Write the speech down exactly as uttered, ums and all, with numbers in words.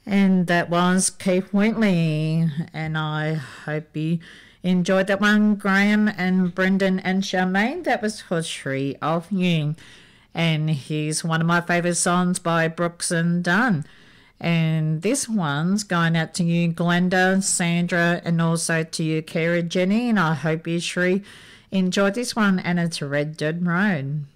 And that was Keith Wheatley. And I hope you enjoyed that one, Graham and Brendan and Charmaine. That was for Three of You. And here's one of my favourite songs by Brooks and Dunn. And this one's going out to you, Glenda, Sandra, and also to you, Kara, Jenny. And I hope you, Shri, enjoyed this one. And it's Red Dead Road.